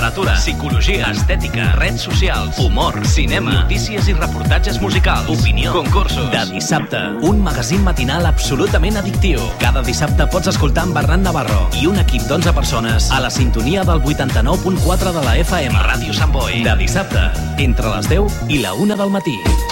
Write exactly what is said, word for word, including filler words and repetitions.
literatura, psicologia, estètica, redes socials, humor, cinema, notícies i reportatges musicals, opinió, concursos. De dissabte, un magazín matinal absolutament addictiu. Cada dissabte pots escoltar en Bernat Navarro i un equip d'onze persones a la sintonia del vuitanta-nou punt quatre de la F M. Ràdio Sant Boi. De dissabte, entre les deu i la una del matí.